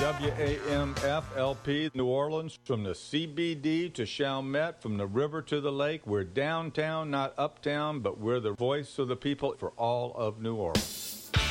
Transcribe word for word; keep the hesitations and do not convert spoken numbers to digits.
W A M F L P New Orleans, from the C B D to Chalmette, from the river to the lake. We're downtown, not uptown, but we're the voice of the people for all of New Orleans.